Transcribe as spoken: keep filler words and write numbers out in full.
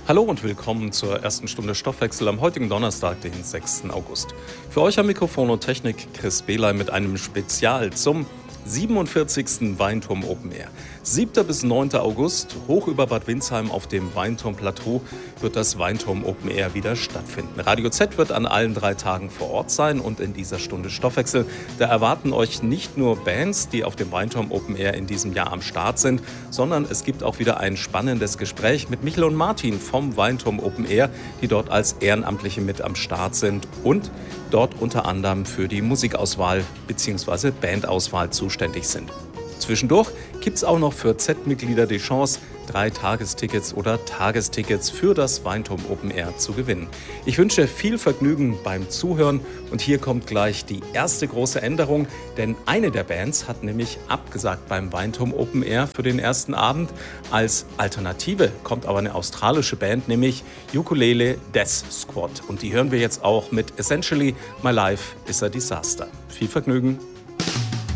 Hallo und willkommen zur ersten Stunde Stoffwechsel am heutigen Donnerstag, den sechsten August. Für euch am Mikrofon und Technik Chris Behley mit einem Spezial zum siebenundvierzigsten Weinturm Open Air. siebter bis neunter August, hoch über Bad Windsheim auf dem Weinturmplateau, wird das Weinturm Open Air wieder stattfinden. Radio Z wird an allen drei Tagen vor Ort sein und in dieser Stunde Stoffwechsel, da erwarten euch nicht nur Bands, die auf dem Weinturm Open Air in diesem Jahr am Start sind, sondern es gibt auch wieder ein spannendes Gespräch mit Michel und Martin vom Weinturm Open Air, die dort als Ehrenamtliche mit am Start sind und dort unter anderem für die Musikauswahl bzw. Bandauswahl zuständig sind. Zwischendurch gibt es auch noch für Z-Mitglieder die Chance, drei Tagestickets oder Tagestickets für das Weinturm Open Air zu gewinnen. Ich wünsche viel Vergnügen beim Zuhören und hier kommt gleich die erste große Änderung, denn eine der Bands hat nämlich abgesagt beim Weinturm Open Air für den ersten Abend. Als Alternative kommt aber eine australische Band, nämlich Ukulele Death Squad und die hören wir jetzt auch mit Essentially My Life is a Disaster. Viel Vergnügen!